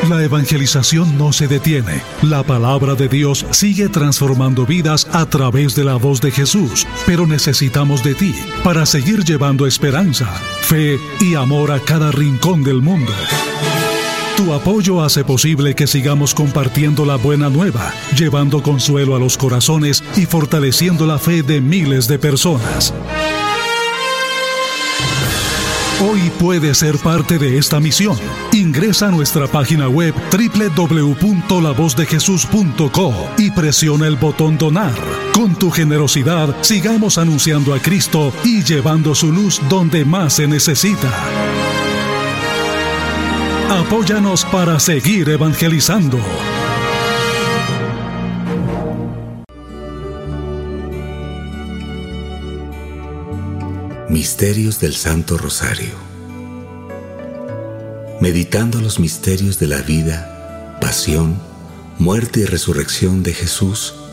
La evangelización no se detiene. La palabra de Dios sigue transformando vidas a través de la voz de Jesús, pero necesitamos de ti para seguir llevando esperanza, fe y amor a cada rincón del mundo. Tu apoyo hace posible que sigamos compartiendo la buena nueva, llevando consuelo a los corazones y fortaleciendo la fe de miles de personas. Hoy puedes ser parte de esta misión. Ingresa a nuestra página web www.lavozdejesús.co y presiona el botón Donar. Con tu generosidad, sigamos anunciando a Cristo y llevando su luz donde más se necesita. Apóyanos para seguir evangelizando. Misterios del Santo Rosario. Meditando los misterios de la vida, pasión, muerte y resurrección de Jesús,